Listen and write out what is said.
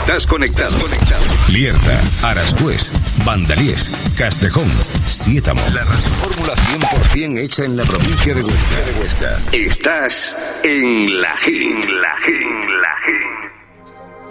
Estás conectado. Lierta, Arascués, Vandellós, Castejón, Siétamo. La radiofórmula 100% hecha en la provincia de Huesca. Estás en La Hit.